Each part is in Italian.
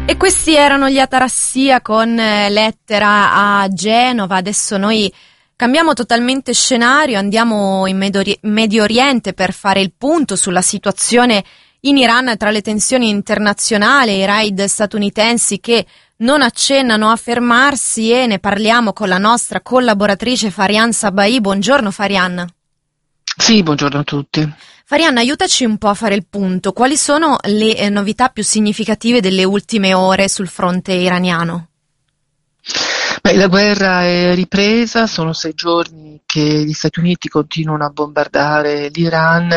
E questi erano gli Atarassia con Lettera a Genova. Adesso noi cambiamo totalmente scenario, andiamo in Medio Oriente per fare il punto sulla situazione in Iran tra le tensioni internazionali e i raid statunitensi che non accennano a fermarsi, e ne parliamo con la nostra collaboratrice Farian Sabai. Buongiorno Farian. Sì, buongiorno a tutti. Farian, aiutaci un po' a fare il punto. Quali sono le novità più significative delle ultime ore sul fronte iraniano? La guerra è ripresa, sono 6 giorni che gli Stati Uniti continuano a bombardare l'Iran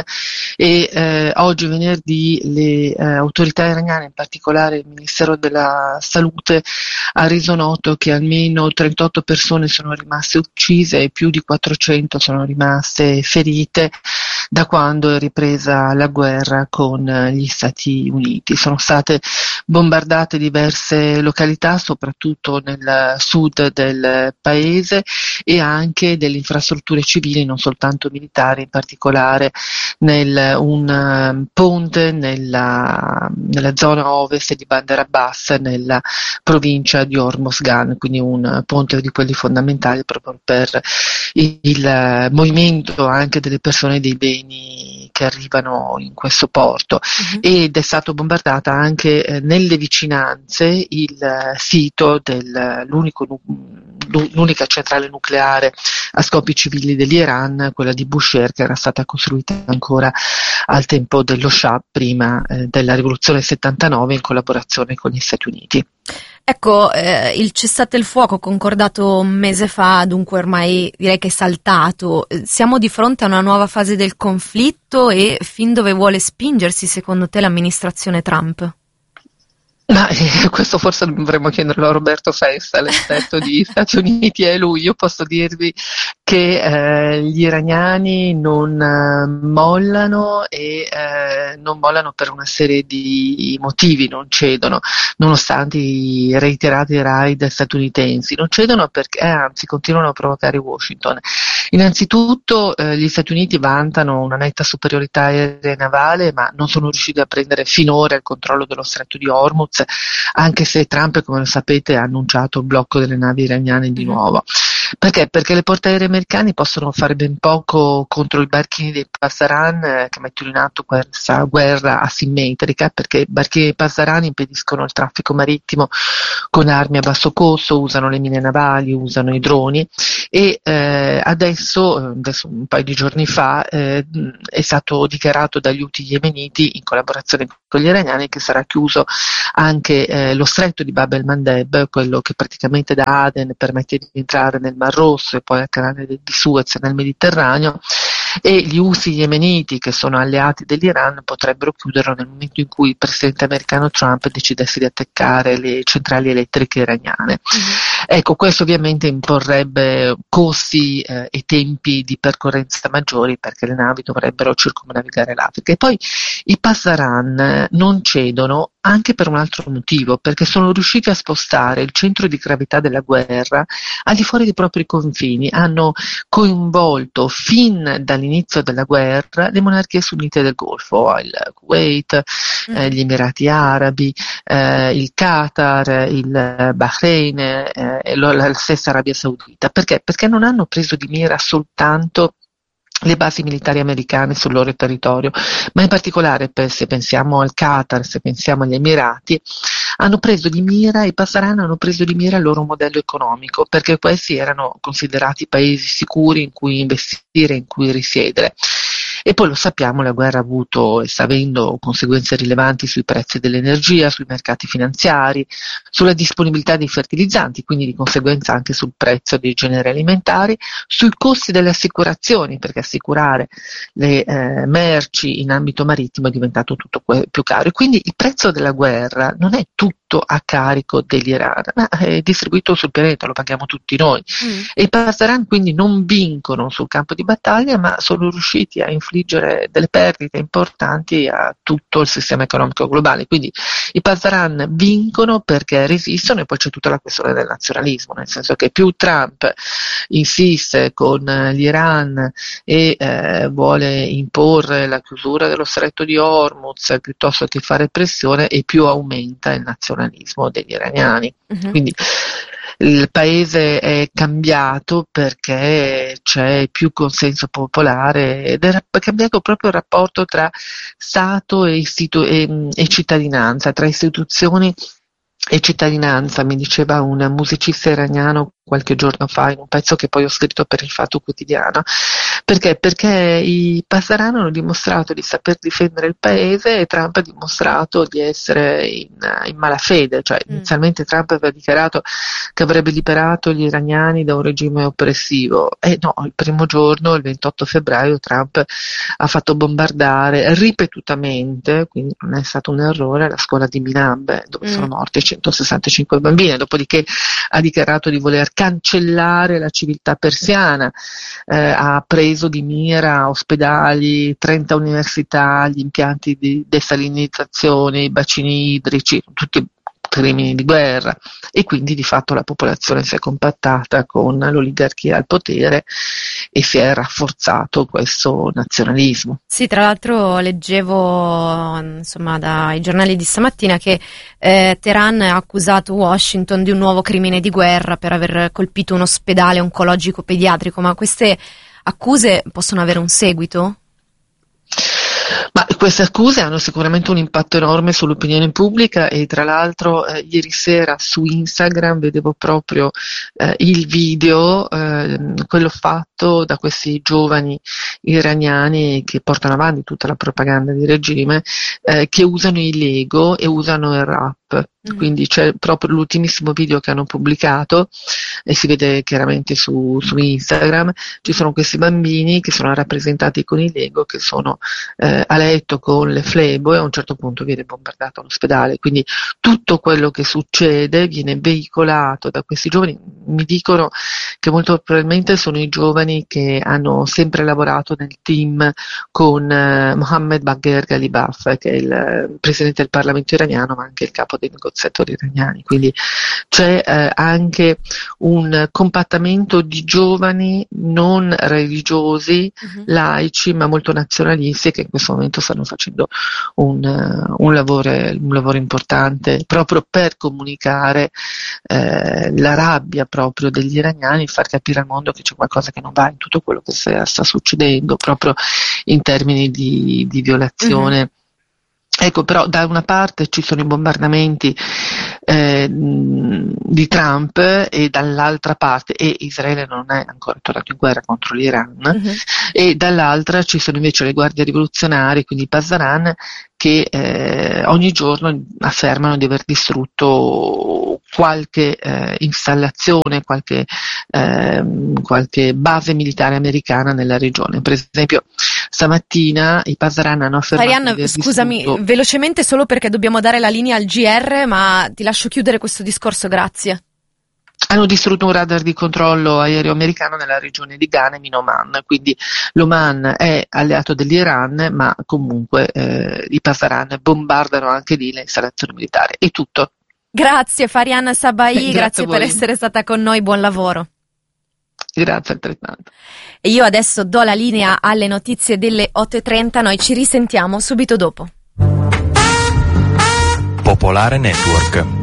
e oggi venerdì le autorità iraniane, in particolare il Ministero della Salute, ha reso noto che almeno 38 persone sono rimaste uccise e più di 400 sono rimaste ferite da quando è ripresa la guerra con gli Stati Uniti. Sono state bombardate diverse località, soprattutto nel sud del paese, e anche delle infrastrutture civili, non soltanto militari, in particolare un ponte nella zona ovest di Bandar Abbas, nella provincia di Hormozgan, quindi un ponte di quelli fondamentali proprio per il movimento anche delle persone e dei beni che arrivano in questo porto. Ed è stato bombardata anche nelle vicinanze il sito dell'unica centrale nucleare a scopi civili dell'Iran, quella di Bushehr, che era stata costruita ancora al tempo dello Shah, prima della rivoluzione 79, in collaborazione con gli Stati Uniti. Ecco, il cessate il fuoco concordato un mese fa, dunque ormai direi che è saltato. Siamo di fronte a una nuova fase del conflitto, e fin dove vuole spingersi secondo te l'amministrazione Trump? Questo forse dovremmo chiederlo a Roberto Festa, l'esperto di Stati Uniti, è lui. Io posso dirvi che gli iraniani non mollano e non mollano per una serie di motivi, non cedono, nonostante i reiterati raid statunitensi, non cedono perché anzi continuano a provocare Washington. Innanzitutto gli Stati Uniti vantano una netta superiorità aerea e navale, ma non sono riusciti a prendere finora il controllo dello stretto di Hormuz, anche se Trump, come lo sapete, ha annunciato il blocco delle navi iraniane di nuovo. Perché? Perché le portaerei americane possono fare ben poco contro i barchini dei Pasdaran, che mettono in atto questa guerra asimmetrica, perché i barchini dei Pasdaran impediscono il traffico marittimo con armi a basso costo, usano le mine navali, usano i droni, e adesso un paio di giorni fa è stato dichiarato dagli Houthi yemeniti, in collaborazione con gli iraniani, che sarà chiuso anche lo stretto di Bab el-Mandeb, quello che praticamente da Aden permette di entrare nel Mar Rosso e poi al canale di Suez nel Mediterraneo, e gli Houthi yemeniti, che sono alleati dell'Iran, potrebbero chiuderlo nel momento in cui il presidente americano Trump decidesse di attaccare le centrali elettriche iraniane. Ecco, questo ovviamente imporrebbe costi e tempi di percorrenza maggiori, perché le navi dovrebbero circumnavigare l'Africa. E poi i Pasdaran non cedono anche per un altro motivo, perché sono riusciti a spostare il centro di gravità della guerra al di fuori dei propri confini. Hanno coinvolto fin dall'inizio della guerra le monarchie sunnite del Golfo, il Kuwait, gli Emirati Arabi, il Qatar, il Bahrain e la stessa Arabia Saudita. Perché? Perché non hanno preso di mira soltanto le basi militari americane sul loro territorio, ma in particolare se pensiamo al Qatar, se pensiamo agli Emirati, i Pasdaran hanno preso di mira il loro modello economico, perché questi erano considerati paesi sicuri in cui investire, in cui risiedere. E poi lo sappiamo, la guerra ha avuto e sta avendo conseguenze rilevanti sui prezzi dell'energia, sui mercati finanziari, sulla disponibilità dei fertilizzanti, quindi di conseguenza anche sul prezzo dei generi alimentari, sui costi delle assicurazioni, perché assicurare le merci in ambito marittimo è diventato tutto più caro. E quindi il prezzo della guerra non è tutto a carico dell'Iran, ma è distribuito sul pianeta, lo paghiamo tutti noi. E i Pasdaran quindi non vincono sul campo di battaglia, ma sono riusciti a infliggere delle perdite importanti a tutto il sistema economico globale. Quindi i Pasdaran vincono perché resistono, e poi c'è tutta la questione del nazionalismo, nel senso che più Trump insiste con l'Iran e vuole imporre la chiusura dello stretto di Hormuz piuttosto che fare pressione, e più aumenta il nazionalismo nazionalismo degli iraniani. Mhm. Quindi il paese è cambiato perché c'è più consenso popolare ed è cambiato proprio il rapporto tra Stato e cittadinanza, tra istituzioni e cittadinanza. Mi diceva un musicista iraniano qualche giorno fa in un pezzo che poi ho scritto per il Fatto Quotidiano. Perché i Pasdaran hanno dimostrato di saper difendere il paese e Trump ha dimostrato di essere in malafede. Cioè, inizialmente Trump aveva dichiarato che avrebbe liberato gli iraniani da un regime oppressivo, e no, il primo giorno, il 28 febbraio, Trump ha fatto bombardare ripetutamente, quindi non è stato un errore, la scuola di Minab, dove sono morti 165 bambini, dopodiché ha dichiarato di voler cancellare la civiltà persiana, ha preso di mira ospedali, 30 università, gli impianti di desalinizzazione, i bacini idrici, tutti crimini di guerra, e quindi di fatto la popolazione si è compattata con l'oligarchia al potere e si è rafforzato questo nazionalismo. Sì, tra l'altro leggevo insomma dai giornali di stamattina che Teheran ha accusato Washington di un nuovo crimine di guerra per aver colpito un ospedale oncologico pediatrico, ma queste accuse possono avere un seguito? Ma queste accuse hanno sicuramente un impatto enorme sull'opinione pubblica, e tra l'altro ieri sera su Instagram vedevo proprio il video, quello fatto da questi giovani iraniani che portano avanti tutta la propaganda di regime, che usano i Lego e usano il rap. Quindi c'è proprio l'ultimissimo video che hanno pubblicato e si vede chiaramente su Instagram. Ci sono questi bambini che sono rappresentati con i Lego, che sono a letto con le flebo, e a un certo punto viene bombardato l'ospedale. Quindi tutto quello che succede viene veicolato da questi giovani. Mi dicono che molto probabilmente sono i giovani che hanno sempre lavorato nel team con Mohammed Bagher Ghalibaf, che è il presidente del Parlamento iraniano ma anche il capo dei negoziatori iraniani. Quindi c'è anche un compattamento di giovani non religiosi, laici ma molto nazionalisti, che in questo momento stanno facendo un lavoro importante proprio per comunicare la rabbia proprio degli iraniani, far capire al mondo che c'è qualcosa che non va in tutto quello che sta succedendo proprio in termini di violazione. Ecco, però da una parte ci sono i bombardamenti di Trump, e dall'altra parte, e Israele non è ancora tornato in guerra contro l'Iran, e dall'altra ci sono invece le guardie rivoluzionarie, quindi i Pasdaran, che ogni giorno affermano di aver distrutto qualche installazione, qualche base militare americana nella regione. Per esempio stamattina i Pasdaran hanno affermato di aver scusami, distrutto... velocemente, solo perché dobbiamo dare la linea al GR, ma ti lascio chiudere questo discorso, grazie. Hanno distrutto un radar di controllo aereo americano nella regione di Ghanem in Oman, quindi l'Oman è alleato dell'Iran, ma comunque i Pasdaran bombardano anche lì le installazioni militari. È tutto. Grazie Farian Sabai, grazie per voi. essere stata con noi, buon lavoro. Grazie altrettanto. E io adesso do la linea alle notizie delle 8:30, noi ci risentiamo subito dopo. Popolare Network.